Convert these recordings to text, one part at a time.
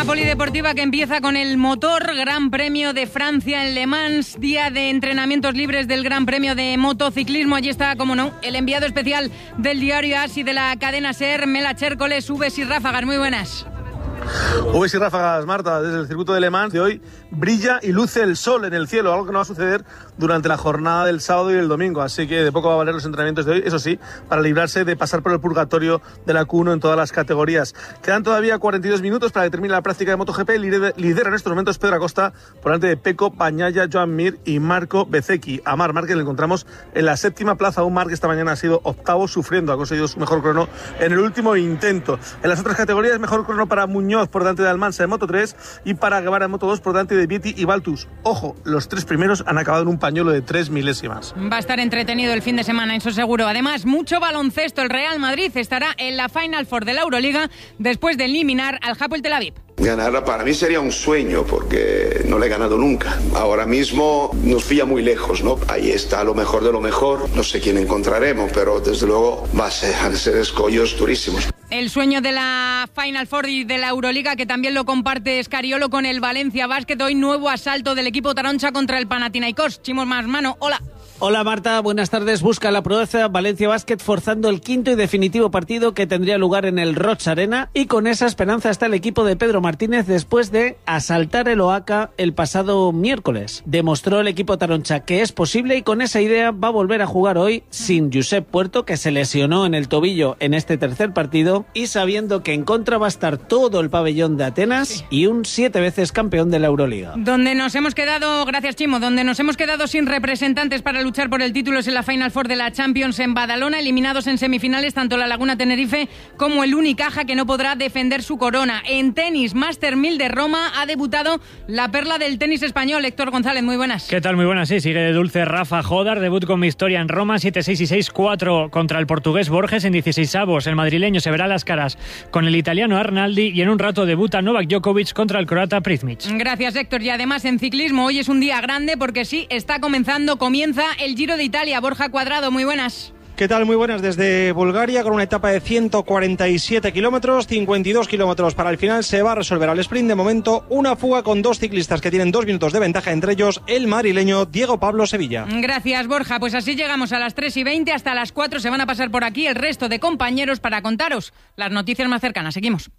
polideportiva que empieza con el motor. Gran Premio de Francia en Le Mans, día de entrenamientos libres del Gran Premio de motociclismo. Allí está, como no, el enviado especial del diario AS y de la cadena SER, Mela Chércoles. Uves y ráfagas, muy buenas. Uves y ráfagas, Marta, desde el circuito de Le Mans de hoy brilla y luce el sol en el cielo, algo que no va a suceder durante la jornada del sábado y el domingo, así que de poco va a valer los entrenamientos de hoy, eso sí, para librarse de pasar por el purgatorio de la Q1 en todas las categorías. Quedan todavía 42 minutos para que termine la práctica de MotoGP. Lidera en estos momentos Pedro Acosta por delante de Pecco Bagnaia, Joan Mir y Marco Bezzecchi. A Marc Márquez le encontramos en la séptima plaza, un Marc que esta mañana ha sido octavo sufriendo, ha conseguido su mejor crono en el último intento. En las otras categorías, mejor crono para Muñoz por delante de Almansa en Moto3 y para Guevara en Moto2 por delante de Vietti y Baltus. Ojo, los tres primeros han acabado en un pañuelo de 3 milésimas. Va a estar entretenido el fin de semana, eso seguro. Además, mucho baloncesto. El Real Madrid estará en la Final Four de la Euroliga después de eliminar al Hapoel Tel Aviv. Ganarla para mí sería un sueño porque no le he ganado nunca. Ahora mismo nos pilla muy lejos, ¿no? Ahí está lo mejor de lo mejor. No sé quién encontraremos, pero desde luego va a ser escollos durísimos. El sueño de la Final Four y de la Euroliga, que también lo comparte Scariolo con el Valencia Basket. Hoy nuevo asalto del equipo taroncha contra el Panathinaikos. Chimo Masmano, hola. Hola Marta, buenas tardes. Busca la proeza Valencia Basket forzando el quinto y definitivo partido que tendría lugar en el Roig Arena, y con esa esperanza está el equipo de Pedro Martínez después de asaltar el Oaca el pasado miércoles. Demostró el equipo taroncha que es posible y con esa idea va a volver a jugar hoy sin Josep Puerto, que se lesionó en el tobillo en este tercer partido, y sabiendo que en contra va a estar todo el pabellón de Atenas y un 7 veces campeón de la Euroliga. Donde nos hemos quedado, gracias Chimo, donde nos hemos quedado sin representantes para luchar por el título es en la Final Four de la Champions en Badalona, eliminados en semifinales tanto la Laguna Tenerife como el Unicaja, que no podrá defender su corona. En tenis, Master 1000 de Roma, ha debutado la perla del tenis español, Héctor González, muy buenas. ¿Qué tal? Muy buenas, sí, sigue de dulce Rafa Jodar, debut con victoria en Roma, 7-6 y 6-4 contra el portugués Borges en 16avos. El madrileño se verá las caras con el italiano Arnaldi y en un rato debuta Novak Djokovic contra el croata Pricmic. Gracias, Héctor. Y además en ciclismo hoy es un día grande porque sí, comienza el Giro de Italia. Borja Cuadrado, muy buenas. ¿Qué tal? Muy buenas desde Bulgaria, con una etapa de 147 kilómetros, 52 kilómetros para el final. Se va a resolver al sprint. De momento, una fuga con dos ciclistas que tienen 2 minutos de ventaja, entre ellos el madrileño Diego Pablo Sevilla. Gracias, Borja. Pues así llegamos a las 3:20, hasta las 4 se van a pasar por aquí el resto de compañeros para contaros las noticias más cercanas. Seguimos.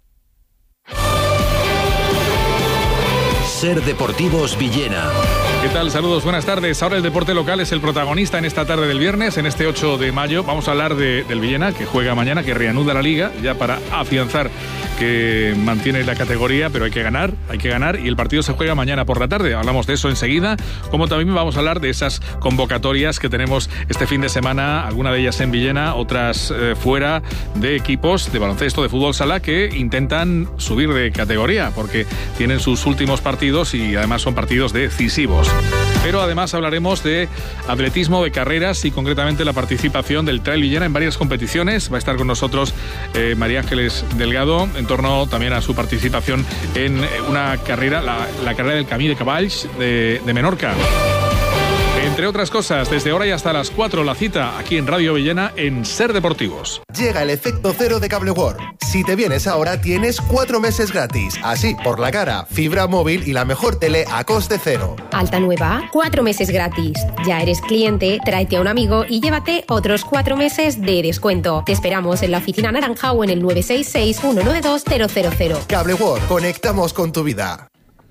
SER Deportivos Villena. ¿Qué tal? Saludos, buenas tardes. Ahora el deporte local es el protagonista en esta tarde del viernes, en este 8 de mayo. Vamos a hablar del Villena, que juega mañana, que reanuda la Liga, ya para afianzar que mantiene la categoría, pero hay que ganar, y el partido se juega mañana por la tarde. Hablamos de eso enseguida, como también vamos a hablar de esas convocatorias que tenemos este fin de semana, alguna de ellas en Villena, otras fuera, de equipos de baloncesto, de fútbol sala, que intentan subir de categoría, porque tienen sus últimos partidos y además son partidos decisivos. Pero además hablaremos de atletismo, de carreras y concretamente la participación del Trail Villena en varias competiciones. Va a estar con nosotros María Ángeles Delgado en torno también a su participación en una carrera, la carrera del Camí de Cavalls de Menorca. Entre otras cosas, desde ahora y hasta las 4 la cita aquí en Radio Villena en SER Deportivos. Llega el efecto cero de Cable World. Si te vienes ahora tienes 4 meses gratis. Así, por la cara, fibra móvil y la mejor tele a coste cero. Alta nueva, 4 meses gratis. Ya eres cliente, tráete a un amigo y llévate otros 4 meses de descuento. Te esperamos en la oficina naranja o en el 966 192 000. Cable World, conectamos con tu vida.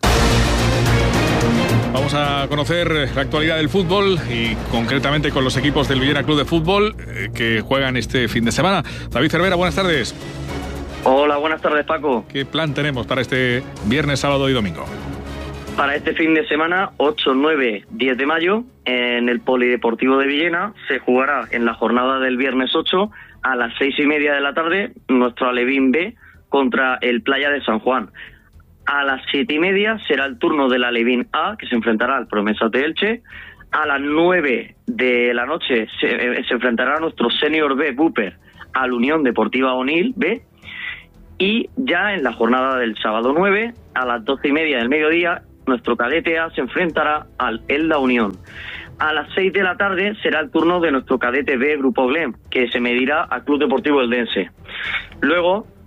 Vamos a conocer la actualidad del fútbol y concretamente con los equipos del Villena Club de Fútbol que juegan este fin de semana. David Cervera, buenas tardes. Hola, buenas tardes, Paco. ¿Qué plan tenemos para este viernes, sábado y domingo? Para este fin de semana, 8, 9, 10 de mayo, en el Polideportivo de Villena, se jugará en la jornada del viernes 8 a las 6:30 de la tarde nuestro Alevín B contra el Playa de San Juan. A las 7:30 será el turno del Alevín A, que se enfrentará al Promesas de Elche. A las 9 de la noche se enfrentará nuestro Senior B Buper al Unión Deportiva Onil B. Y ya en la jornada del sábado 9, a las 12:30 del mediodía, nuestro cadete A se enfrentará al Elda Unión. A las 6 de la tarde será el turno de nuestro cadete B Grupo Glem, que se medirá al Club Deportivo Eldense. Luego,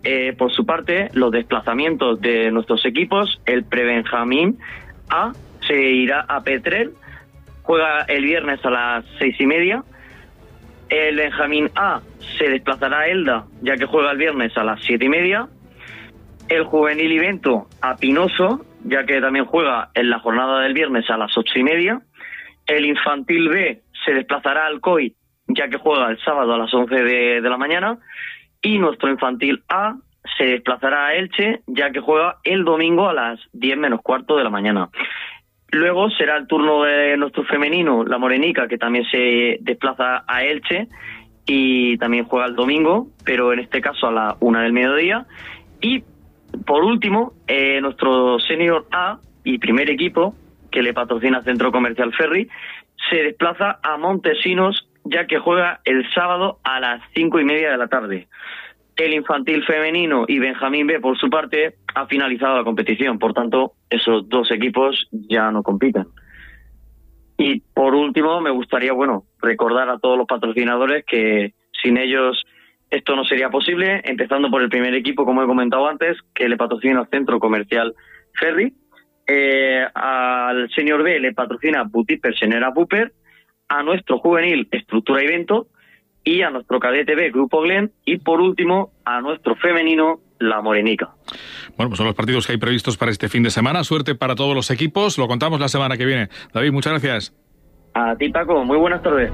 por su parte, los desplazamientos de nuestros equipos, el Prebenjamín A se irá a Petrel, juega el viernes a las 6:30. El Benjamín A se desplazará a Elda, ya que juega el viernes a las 7:30. El Juvenil Ivento a Pinoso, ya que también juega en la jornada del viernes a las 8:30. El Infantil B se desplazará al COI, ya que juega el sábado a las 11 de la mañana. Y nuestro Infantil A se desplazará a Elche, ya que juega el domingo a las 10 menos cuarto de la mañana. Luego será el turno de nuestro femenino, la Morenica, que también se desplaza a Elche y también juega el domingo, pero en este caso a la 1 del mediodía. Y por último, nuestro Senior A y primer equipo, que le patrocina Centro Comercial Ferry, se desplaza a Montesinos, ya que juega el sábado a las 5:30 de la tarde. El Infantil Femenino y Benjamín B, por su parte, ha finalizado la competición. Por tanto, esos dos equipos ya no compiten. Y por último, me gustaría, recordar a todos los patrocinadores que sin ellos esto no sería posible, empezando por el primer equipo, como he comentado antes, que le patrocina al Centro Comercial Ferry. Al Senior B le patrocina Boutique Persianera Puper, a nuestro juvenil Estructura Ivento y a nuestro cadete B Grupo Glen, y por último a nuestro femenino La Morenica. Bueno, pues son los partidos que hay previstos para este fin de semana. Suerte para todos los equipos, lo contamos la semana que viene. David, muchas gracias. A ti, Paco, muy buenas tardes.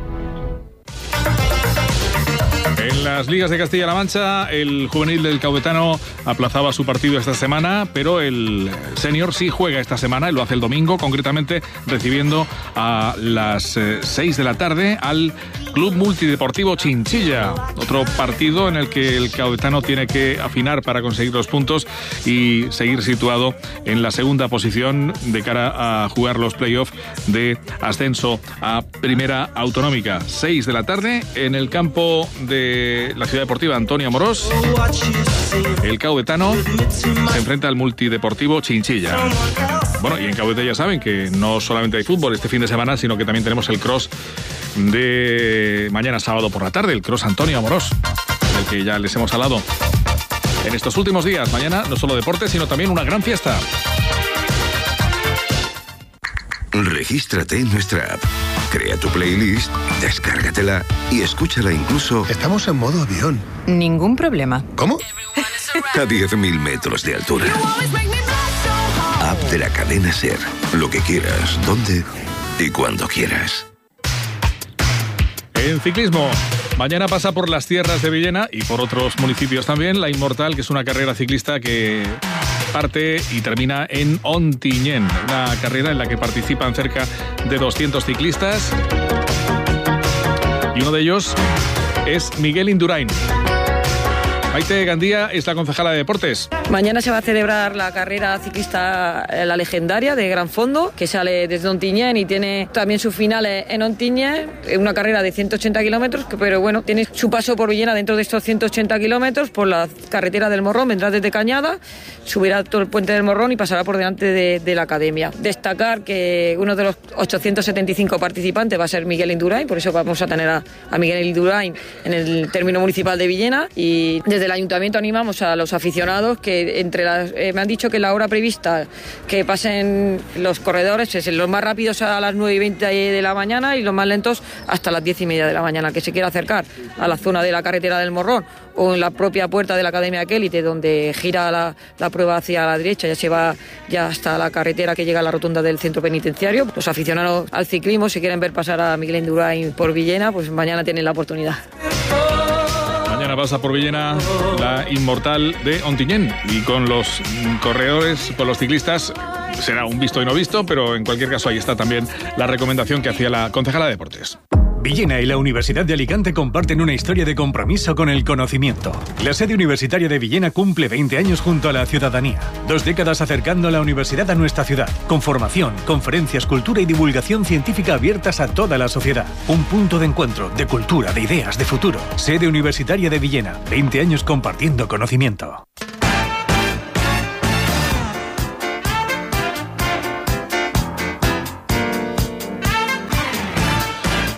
En las ligas de Castilla-La Mancha, el juvenil del Caudetano aplazaba su partido esta semana, pero el senior sí juega esta semana y lo hace el domingo, concretamente recibiendo a las 6 de la tarde al Club Multideportivo Chinchilla. Otro partido en el que el Caudetano tiene que afinar para conseguir los puntos y seguir situado en la segunda posición de cara a jugar los playoffs de ascenso a Primera Autonómica. 6 de la tarde en el campo de la Ciudad Deportiva Antonio Amorós. El Caudetano se enfrenta al Multideportivo Chinchilla. Bueno, y en Caudete ya saben que no solamente hay fútbol este fin de semana, sino que también tenemos el cross de mañana sábado por la tarde, el cross Antonio Amorós, del que ya les hemos hablado en estos últimos días. Mañana no solo deporte, sino también una gran fiesta. Regístrate en nuestra app. Crea tu playlist, descárgatela y escúchala incluso... Estamos en modo avión. Ningún problema. ¿Cómo? A 10.000 metros de altura. App de la cadena SER. Lo que quieras, donde y cuando quieras. En ciclismo, mañana pasa por las tierras de Villena y por otros municipios también la Inmortal, que es una carrera ciclista que parte y termina en Ontinyent, una carrera en la que participan cerca de 200 ciclistas y uno de ellos es Miguel Indurain. Maite Gandía es la concejala de Deportes. Mañana se va a celebrar la carrera ciclista La Legendaria de Gran Fondo, que sale desde Ontinyent y tiene también sus finales en Ontinyent, una carrera de 180 kilómetros, pero bueno, tiene su paso por Villena dentro de estos 180 kilómetros por la carretera del Morrón, vendrá desde Cañada, subirá todo el puente del Morrón y pasará por delante de la academia. Destacar que uno de los 875 participantes va a ser Miguel Indurain, por eso vamos a tener a Miguel Indurain en el término municipal de Villena, y desde el ayuntamiento animamos a los aficionados que me han dicho que la hora prevista que pasen los corredores es los más rápidos a las 9:20 de la mañana y los más lentos hasta las 10:30 de la mañana. Que se quiera acercar a la zona de la carretera del Morrón o en la propia puerta de la Academia Aquelite, donde gira la prueba hacia la derecha, ya se va ya hasta la carretera que llega a la rotonda del centro penitenciario. Los aficionados al ciclismo, si quieren ver pasar a Miguel Indurain por Villena, pues mañana tienen la oportunidad. Mañana pasa por Villena la Inmortal de Ontinyent y con los corredores, con los ciclistas, será un visto y no visto, pero en cualquier caso ahí está también la recomendación que hacía la concejala de Deportes. Villena y la Universidad de Alicante comparten una historia de compromiso con el conocimiento. La sede universitaria de Villena cumple 20 años junto a la ciudadanía. 2 décadas acercando la universidad a nuestra ciudad, con formación, conferencias, cultura y divulgación científica abiertas a toda la sociedad. Un punto de encuentro, de cultura, de ideas, de futuro. Sede universitaria de Villena, 20 años compartiendo conocimiento.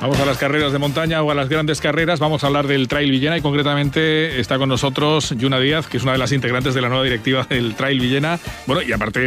Vamos a las carreras de montaña o a las grandes carreras. Vamos a hablar del Trail Villena y concretamente está con nosotros Yuna Díaz, que es una de las integrantes de la nueva directiva del Trail Villena. Bueno, y aparte